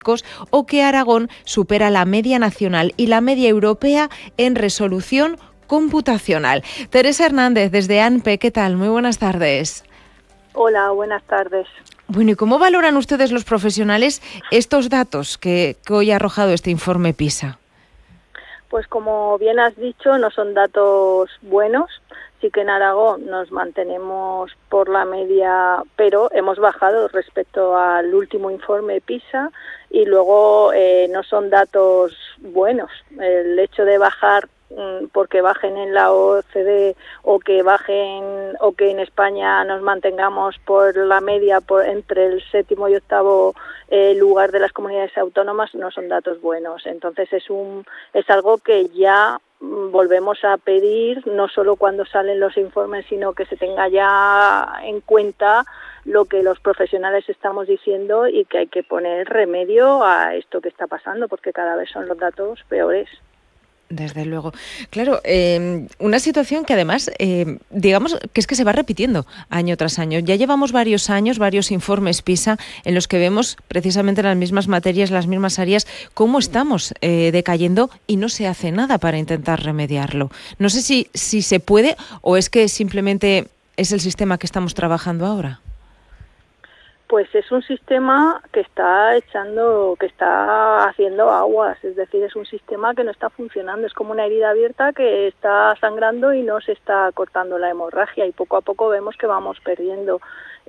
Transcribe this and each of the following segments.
o que Aragón supera la media nacional y la media europea en resolución computacional. Teresa Hernández, desde ANPE, ¿qué tal? Muy buenas tardes. Hola, buenas tardes. Bueno, ¿y cómo valoran ustedes los profesionales estos datos que hoy ha arrojado este informe PISA? Pues como bien has dicho, no son datos buenos. Sí que en Aragón nos mantenemos por la media, pero hemos bajado respecto al último informe PISA y luego no son datos buenos. El hecho de bajar porque bajen en la OCDE o que en España nos mantengamos por la media entre el 7º y 8º lugar de las comunidades autónomas no son datos buenos. Entonces es algo que ya volvemos a pedir, no solo cuando salen los informes, sino que se tenga ya en cuenta lo que los profesionales estamos diciendo y que hay que poner remedio a esto que está pasando, porque cada vez son los datos peores. Desde luego. Claro, una situación que además, digamos, que es que se va repitiendo año tras año. Ya llevamos varios años, varios informes PISA en los que vemos precisamente las mismas materias, las mismas áreas, cómo estamos decayendo y no se hace nada para intentar remediarlo. No sé si se puede o es que simplemente es el sistema que estamos trabajando ahora. Pues es un sistema que está haciendo aguas, es decir, es un sistema que no está funcionando, es como una herida abierta que está sangrando y no se está cortando la hemorragia y poco a poco vemos que vamos perdiendo.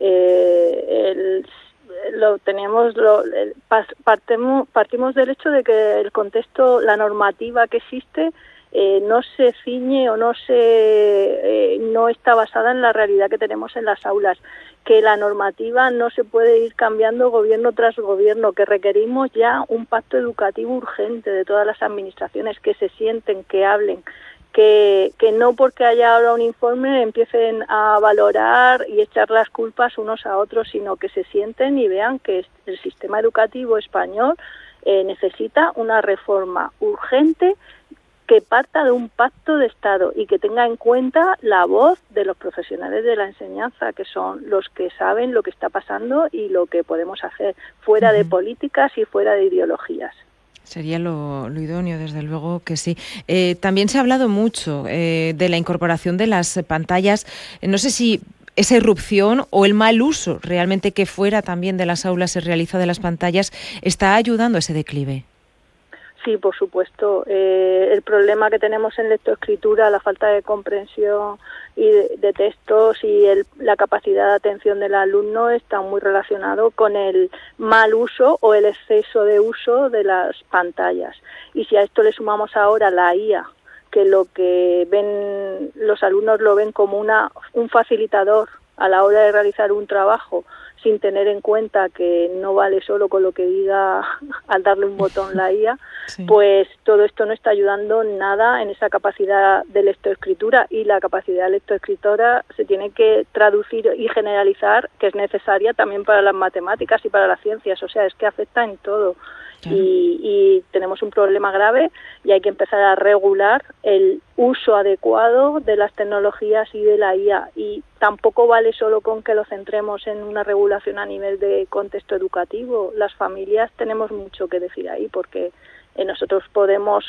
Partimos del hecho de que el contexto, la normativa que existe, no se ciñe o no está basada en la realidad que tenemos en las aulas, que la normativa no se puede ir cambiando gobierno tras gobierno, que requerimos ya un pacto educativo urgente de todas las administraciones, que se sienten, que hablen, que no porque haya ahora un informe empiecen a valorar y echar las culpas unos a otros, sino que se sienten y vean que el sistema educativo español necesita una reforma urgente que parta de un pacto de Estado y que tenga en cuenta la voz de los profesionales de la enseñanza, que son los que saben lo que está pasando y lo que podemos hacer, fuera de políticas y fuera de ideologías. Sería lo idóneo, desde luego que sí. También se ha hablado mucho de la incorporación de las pantallas. No sé si esa irrupción o el mal uso realmente que fuera también de las aulas se realiza de las pantallas está ayudando a ese declive. Sí, por supuesto. El problema que tenemos en lectoescritura, la falta de comprensión y de textos y la capacidad de atención del alumno está muy relacionado con el mal uso o el exceso de uso de las pantallas. Y si a esto le sumamos ahora la IA, que lo que ven los alumnos lo ven como un facilitador a la hora de realizar un trabajo, sin tener en cuenta que no vale solo con lo que diga al darle un botón la IA, sí. Pues todo esto no está ayudando nada en esa capacidad de lectoescritura, y la capacidad de lectoescritora se tiene que traducir y generalizar, que es necesaria también para las matemáticas y para las ciencias, o sea, es que afecta en todo. Claro. Y tenemos un problema grave y hay que empezar a regular el uso adecuado de las tecnologías y de la IA, y tampoco vale solo con que lo centremos en una regulación a nivel de contexto educativo. Las familias tenemos mucho que decir ahí, porque nosotros podemos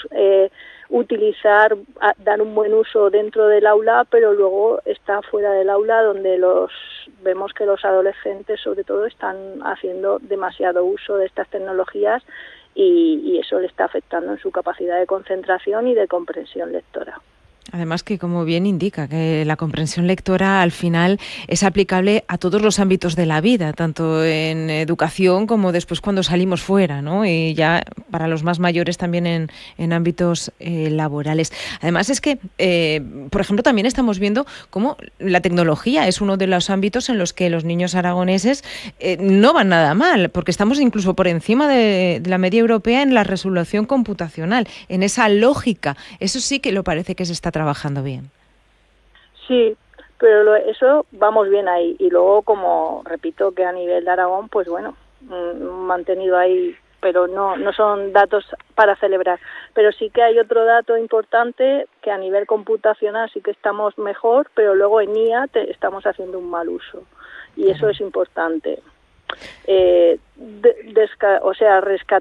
dar un buen uso dentro del aula, pero luego está fuera del aula donde vemos que los adolescentes sobre todo están haciendo demasiado uso de estas tecnologías y eso le está afectando en su capacidad de concentración y de comprensión lectora. Además que, como bien indica, que la comprensión lectora al final es aplicable a todos los ámbitos de la vida, tanto en educación como después cuando salimos fuera, ¿no? Y ya para los más mayores también en ámbitos laborales. Además es que, por ejemplo, también estamos viendo cómo la tecnología es uno de los ámbitos en los que los niños aragoneses no van nada mal, porque estamos incluso por encima de la media europea en la resolución computacional, en esa lógica. Eso sí que lo parece que se está trabajando bien. Sí, pero eso vamos bien ahí. Y luego, como repito, que a nivel de Aragón, pues bueno, mantenido ahí, pero no son datos para celebrar. Pero sí que hay otro dato importante, que a nivel computacional sí que estamos mejor, pero luego en IA estamos haciendo un mal uso. Y eso es importante. Rescatar